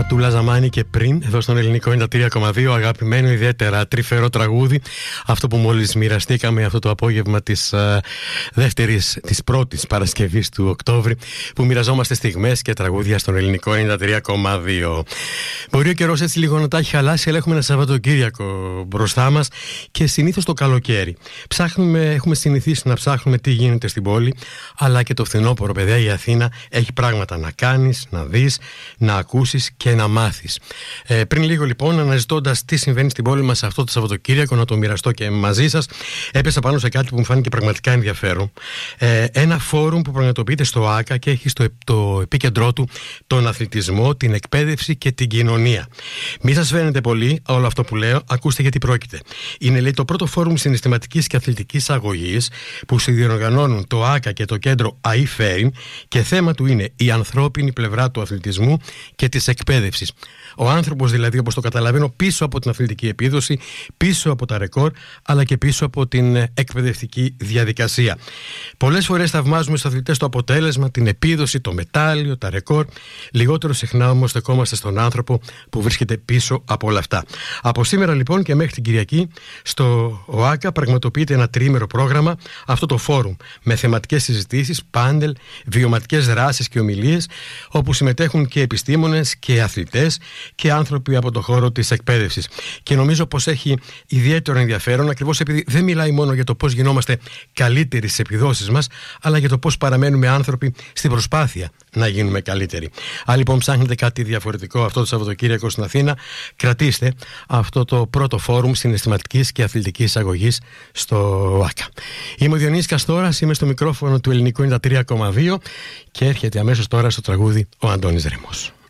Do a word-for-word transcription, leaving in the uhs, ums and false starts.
Ματούλα Ζαμάνη και πριν, εδώ στον Ελληνικό ενενήντα τρία κόμμα δύο, αγαπημένο ιδιαίτερα τρυφερό τραγούδι, αυτό που μόλις μοιραστήκαμε αυτό το απόγευμα της uh, δεύτερης, της πρώτης Παρασκευής του Οκτώβρη, που μοιραζόμαστε στιγμές και τραγούδια στον Ελληνικό ενενήντα τρία κόμμα δύο. Μπορεί ο καιρός έτσι λίγο να τα έχει χαλάσει, αλλά έχουμε ένα Σαββατοκύριακο μπροστά μας και συνήθως το καλοκαίρι. Ψάχνουμε, έχουμε συνηθίσει να ψάχνουμε τι γίνεται στην πόλη, αλλά και το φθινόπωρο, παιδιά, η Αθήνα έχει πράγματα να κάνεις, να δεις, να ακούσεις και να μάθεις. Ε, πριν λίγο λοιπόν, αναζητώντας τι συμβαίνει στην πόλη μας αυτό το Σαββατοκύριακο, να το μοιραστώ και μαζί σας, έπεσα πάνω σε κάτι που μου φάνηκε πραγματικά ενδιαφέρον. Ε, ένα φόρουμ που πραγματοποιείται στο ΆΚΑ και έχει στο το επίκεντρό του τον αθλητισμό, την εκπαίδευση και την κοινωνία. Μη σας φαίνεται πολύ όλο αυτό που λέω, ακούστε γιατί πρόκειται. Είναι, λέει, το πρώτο φόρουμ συναισθηματικής και αθλητικής αγωγής που συνδιοργανώνουν το ΆΚΑ και το κέντρο ΑΙΦΕΡΙΝ και θέμα του είναι η ανθρώπινη πλευρά του αθλητισμού και της εκπαίδευσης. Ο άνθρωπος δηλαδή, όπως το καταλαβαίνω, πίσω από την αθλητική επίδοση, πίσω από τα ρεκόρ, αλλά και πίσω από την εκπαιδευτική διαδικασία. Πολλές φορές θαυμάζουμε στους αθλητές το αποτέλεσμα, την επίδοση, το μετάλλιο, τα ρεκόρ. Λιγότερο συχνά όμως στεκόμαστε στον άνθρωπο που βρίσκεται πίσω από όλα αυτά. Από σήμερα λοιπόν και μέχρι την Κυριακή, στο ΟΑΚΑ πραγματοποιείται ένα τριήμερο πρόγραμμα, αυτό το φόρουμ, με θεματικές συζητήσεις, πάνελ, βιωματικές δράσεις και ομιλίες, όπου συμμετέχουν και επιστήμονες και αθλητές και άνθρωποι από το χώρο της εκπαίδευσης. Και νομίζω πως έχει ιδιαίτερο ενδιαφέρον, ακριβώς επειδή δεν μιλάει μόνο για το πώς γινόμαστε καλύτεροι στις επιδόσεις μας, αλλά για το πώς παραμένουμε άνθρωποι στην προσπάθεια να γίνουμε καλύτεροι. Αν λοιπόν ψάχνετε κάτι διαφορετικό αυτό το Σαββατοκύριακο στην Αθήνα, κρατήστε αυτό το πρώτο φόρουμ συναισθηματικής και αθλητικής αγωγής στο ΟΑΚΑ. Είμαι ο Διονύσης Καστόρας, είμαι στο μικρόφωνο του Ελληνικού ενενήντα τρία κόμμα δύο και έρχεται αμέσως τώρα στο τραγούδι ο Αντώνης Ρέμος.